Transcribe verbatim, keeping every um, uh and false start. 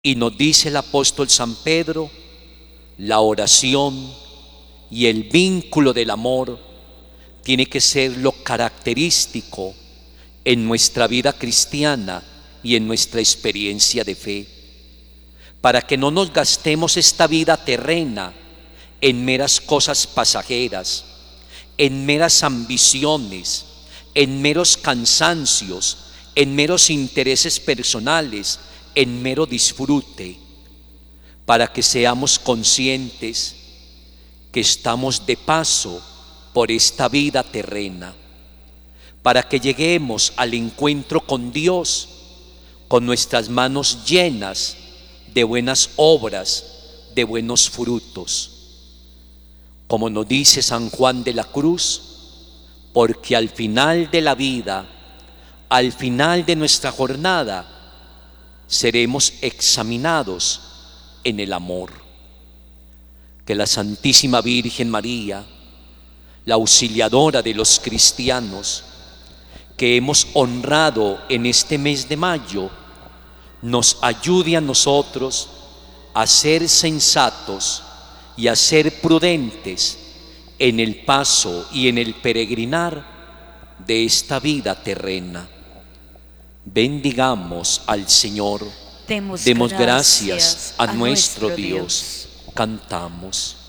Y nos dice el apóstol San Pedro, la oración y el vínculo del amor tiene que ser lo característico en nuestra vida cristiana y en nuestra experiencia de fe, para que no nos gastemos esta vida terrena en meras cosas pasajeras, en meras ambiciones, en meros cansancios, en meros intereses personales, en mero disfrute, para que seamos conscientes que estamos de paso por esta vida terrena, para que lleguemos al encuentro con Dios con nuestras manos llenas de buenas obras, de buenos frutos. Como nos dice San Juan de la Cruz, porque al final de la vida, al final de nuestra jornada, seremos examinados en el amor. Que la Santísima Virgen María, la auxiliadora de los cristianos, que hemos honrado en este mes de mayo, nos ayude a nosotros a ser sensatos y a ser prudentes en el paso y en el peregrinar de esta vida terrena. Bendigamos al Señor, Demos, demos gracias, gracias a, a nuestro nuestro Dios. Dios. Cantamos.